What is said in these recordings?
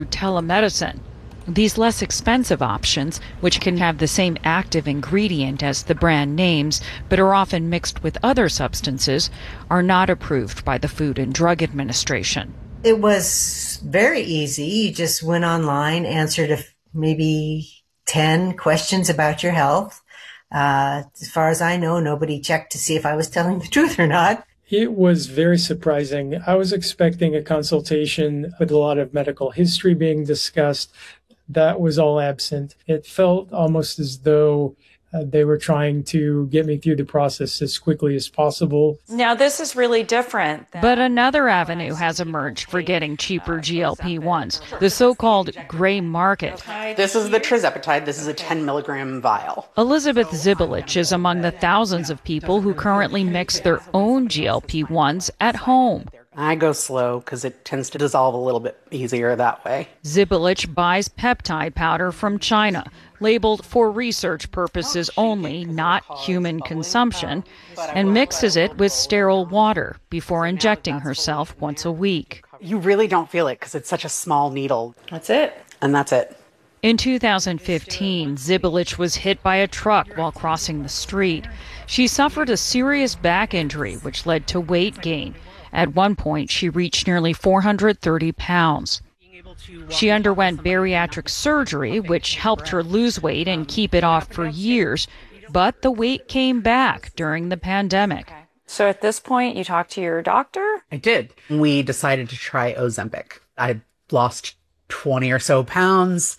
telemedicine. These less expensive options, which can have the same active ingredient as the brand names but are often mixed with other substances, are not approved by the Food and Drug Administration. It was very easy. You just went online, answered maybe 10 questions about your health. As far as I know, nobody checked to see if I was telling the truth or not. It was very surprising. I was expecting a consultation with a lot of medical history being discussed. That was all absent. It felt almost as though they were trying to get me through the process as quickly as possible. Now, this is really different. But another avenue has emerged for getting cheaper GLP-1s, the so-called gray market. This is the tirzepatide. This is a 10-milligram vial. Elizabeth Zibelich is among the thousands of people who currently mix their own GLP-1s at home. I go slow because it tends to dissolve a little bit easier that way. Zibelich buys peptide powder from China, labeled for research purposes only, not human consumption, and mixes it with sterile water before injecting herself once a week. You really don't feel it because it's such a small needle. That's it. And that's it. In 2015, Zibelich was hit by a truck while crossing the street. She suffered a serious back injury, which led to weight gain. At one point, she reached nearly 430 pounds. She underwent bariatric surgery, which helped her lose weight and keep it off for years, but the weight came back during the pandemic. So at this point, you talked to your doctor? I did. We decided to try Ozempic. I lost 20 or so pounds,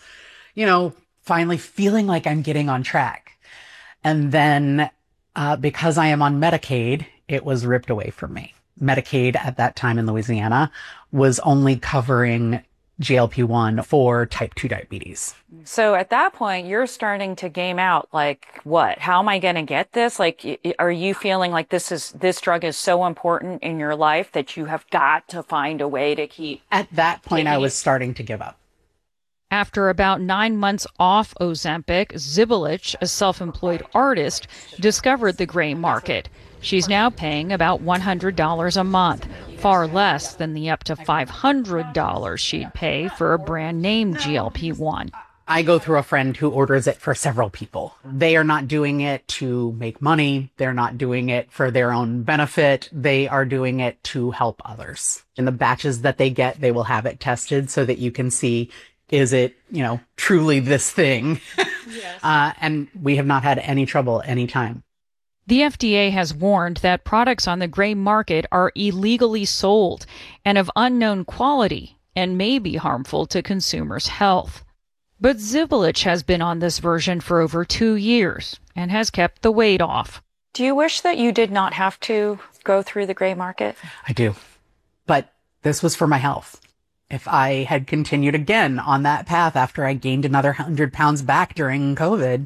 finally feeling like I'm getting on track. And then because I am on Medicaid, it was ripped away from me. Medicaid at that time in Louisiana was only covering GLP-1 for type 2 diabetes. So at that point, you're starting to game out, like, what? How am I going to get this? Like, are you feeling like this drug is so important in your life that you have got to find a way to keep... At that point, I was starting to give up. After about 9 months off Ozempic, Zibelich, a self-employed artist, discovered the gray market. She's now paying about $100 a month, far less than the up to $500 she'd pay for a brand name GLP-1. I go through a friend who orders it for several people. They are not doing it to make money. They're not doing it for their own benefit. They are doing it to help others. In the batches that they get, they will have it tested so that you can see, is it, truly this thing? Yes. And we have not had any trouble any time. The FDA has warned that products on the gray market are illegally sold and of unknown quality and may be harmful to consumers' health. But Zibelich has been on this version for over 2 years and has kept the weight off. Do you wish that you did not have to go through the gray market? I do. But this was for my health. If I had continued again on that path after I gained another 100 pounds back during COVID,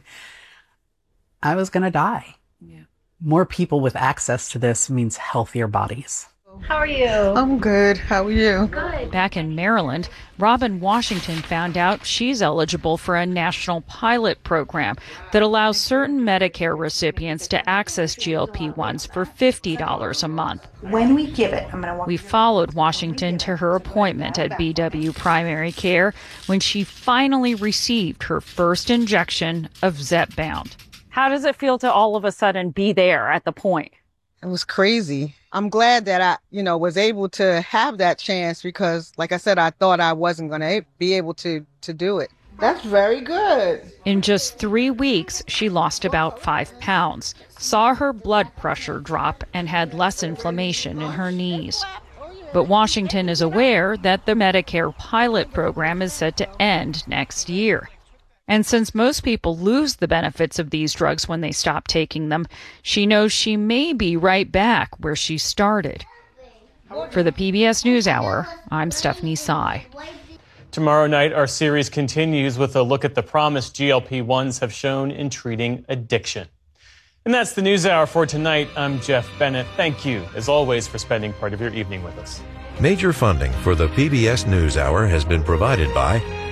I was going to die. Yeah. More people with access to this means healthier bodies. How are you? I'm good. How are you? Good. Back in Maryland, Robin Washington found out she's eligible for a national pilot program that allows certain Medicare recipients to access GLP-1s for $50 a month. When we give it, I'm going to walk. We followed Washington to her appointment at BW Primary Care when she finally received her first injection of Zepbound. How does it feel to all of a sudden be there at the point? It was crazy. I'm glad that I, was able to have that chance because, like I said, I thought I wasn't going to be able to do it. That's very good. In just 3 weeks, she lost about 5 pounds, saw her blood pressure drop, and had less inflammation in her knees. But Washington is aware that the Medicare pilot program is set to end next year. And since most people lose the benefits of these drugs when they stop taking them, she knows she may be right back where she started. For the PBS NewsHour, I'm Stephanie Sy. Tomorrow night, our series continues with a look at the promise GLP-1s have shown in treating addiction. And that's the NewsHour for tonight. I'm Jeff Bennett. Thank you, as always, for spending part of your evening with us. Major funding for the PBS NewsHour has been provided by